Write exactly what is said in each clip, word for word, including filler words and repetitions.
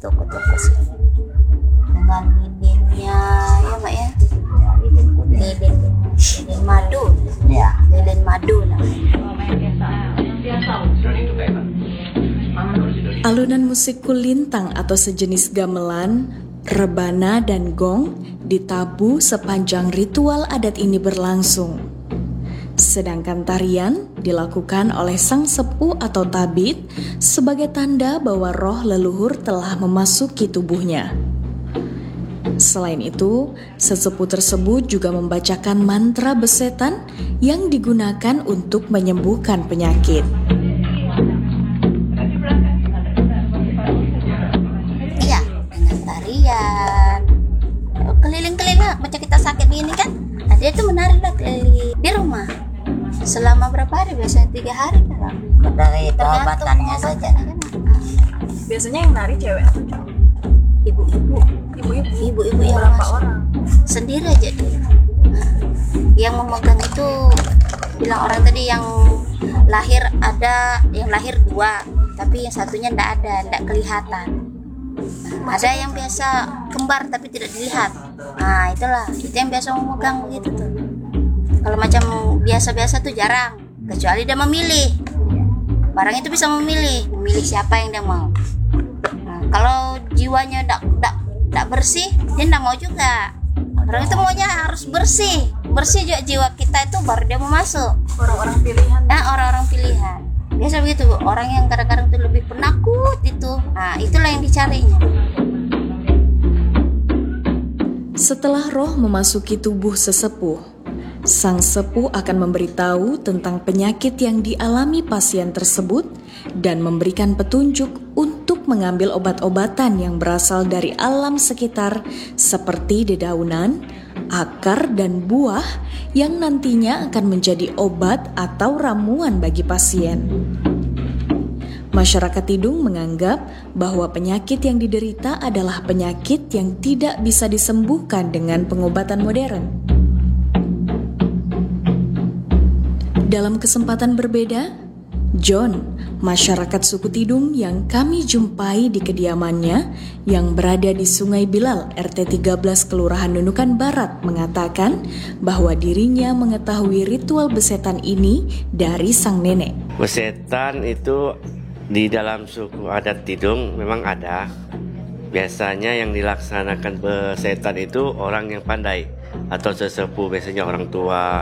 toko-toko sini dengan lilinnya ya Mak ya, Ya, lilin kuning. lilin lilin madu, Ya. lilin madu namanya. Alunan musik kulintang atau sejenis gamelan, rebana, dan gong ditabuh sepanjang ritual adat ini berlangsung. Sedangkan tarian dilakukan oleh sang sepuh atau tabit sebagai tanda bahwa roh leluhur telah memasuki tubuhnya. Selain itu, sesepuh tersebut juga membacakan mantra besetan yang digunakan untuk menyembuhkan penyakit. Iya, dengan tarian keliling-keliling macam kita sakit begini kan. Nah, dia tuh menari lah keliling di rumah selama berapa hari, biasanya tiga hari kan. Dari Tergantung pengobatannya saja. kan. Biasanya yang nari cewek atau cowok? Ibu-ibu, Ibu-ibu. ibu-ibu yang Berapa masuk. orang? Sendiri aja dia. Nah, yang memegang itu bilang orang tadi yang lahir ada, yang lahir dua, tapi yang satunya ndak ada, ndak kelihatan. Nah, ada yang biasa kembar tapi tidak dilihat. Nah itulah, itu yang biasa memegang begitu tuh. Kalau macam biasa-biasa tuh jarang, kecuali dia memilih. Barang itu bisa memilih, memilih siapa yang dia mau. Nah, kalau jiwanya ndak ndak ndak bersih, dia ndak mau juga. Orang itu maunya harus bersih, bersih juga jiwa kita itu baru dia mau masuk. Orang-orang pilihan. Nah, orang-orang pilihan. Biasa begitu, orang yang kadang-kadang itu lebih penakut itu. Nah, itulah yang dicarinya. Setelah roh memasuki tubuh sesepuh, sang sepuh akan memberitahu tentang penyakit yang dialami pasien tersebut dan memberikan petunjuk untuk mengambil obat-obatan yang berasal dari alam sekitar seperti dedaunan, akar, dan buah yang nantinya akan menjadi obat atau ramuan bagi pasien. Masyarakat Tidung menganggap bahwa penyakit yang diderita adalah penyakit yang tidak bisa disembuhkan dengan pengobatan modern. Dalam kesempatan berbeda, John, masyarakat suku Tidung yang kami jumpai di kediamannya yang berada di Sungai Bilal, R T tiga belas Kelurahan Nunukan Barat, mengatakan bahwa dirinya mengetahui ritual besetan ini dari sang nenek. Besetan itu di dalam suku adat Tidung memang ada. Biasanya yang dilaksanakan besetan itu orang yang pandai atau sesepuh, biasanya orang tua.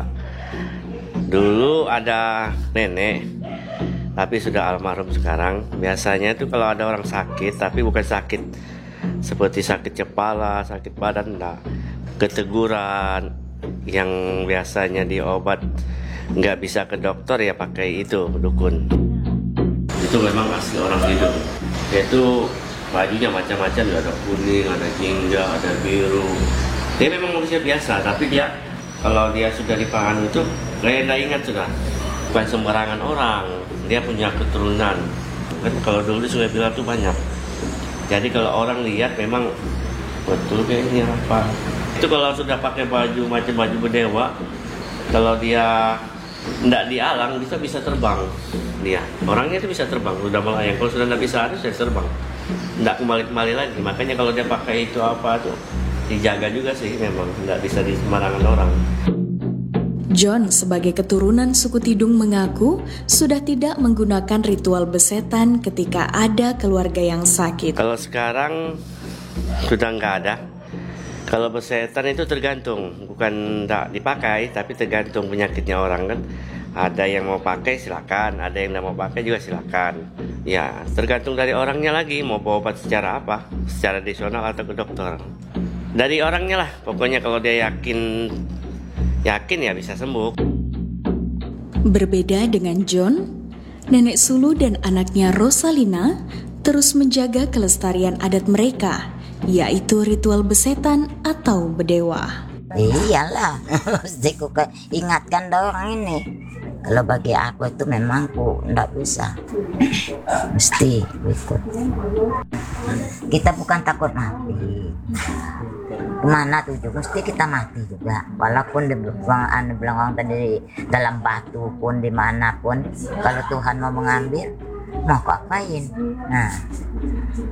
Dulu ada nenek, tapi sudah almarhum sekarang. Biasanya itu kalau ada orang sakit, tapi bukan sakit seperti sakit kepala, sakit badan, enggak. Keteguran yang biasanya diobat nggak bisa ke dokter, ya pakai itu dukun. Itu memang asli orang Tidung. Yaitu bajunya macam-macam, ada kuning, ada jingga, ada biru. Dia memang manusia biasa, tapi dia kalau dia sudah dipahami itu, kayak anda ingat sudah, bukan sembarangan orang. Dia punya keturunan. Kan kalau dulu di Sungai Bilal itu banyak. Jadi kalau orang lihat memang betul kayaknya apa. Itu kalau sudah pakai baju macam baju berdewa, kalau dia tidak dialang bisa bisa terbang. Dia orangnya itu bisa terbang, sudah melayang. Kalau sudah tidak bisa harus saya terbang, tidak kembali kembali lagi. Makanya kalau dia pakai itu apa tuh dijaga juga sih, memang tidak bisa di sembarangan orang. John sebagai keturunan suku Tidung mengaku sudah tidak menggunakan ritual besetan ketika ada keluarga yang sakit. Kalau sekarang sudah nggak ada. Kalau besetan itu tergantung, bukan tak dipakai, tapi tergantung penyakitnya orang kan. Ada yang mau pakai silakan, ada yang tidak mau pakai juga silakan. Ya tergantung dari orangnya lagi mau berobat secara apa, secara tradisional atau ke dokter. Dari orangnya lah, pokoknya kalau dia yakin yakin ya bisa sembuh. Berbeda dengan John, nenek sulung dan anaknya Rosalina terus menjaga kelestarian adat mereka, yaitu ritual besetan atau bedewa. Iyalah, mesti ku ke- ingatkan orang ini. Kalau bagi aku itu memang ku ndak bisa, mesti ikut. Kita bukan takut mati. Kemana tujuh mesti kita mati juga. Walaupun di belakang belakang tadi dalam batu pun dimanapun, kalau Tuhan mau mengambil, mau kau apain? Nah,